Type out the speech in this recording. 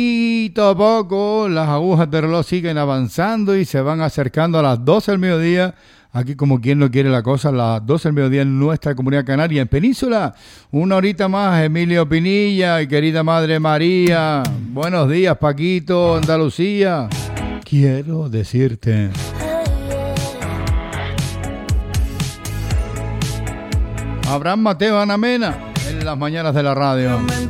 Poquito a poco las agujas del reloj siguen avanzando y se van acercando a las 12 del mediodía. Aquí, como quien no quiere la cosa, las 12 del mediodía en nuestra comunidad canaria. En Península, una horita más, Emilio Pinilla y querida Madre María. Buenos días, Paquito, Andalucía. Quiero decirte... Abraham Mateo, Ana Mena, en las mañanas de la radio.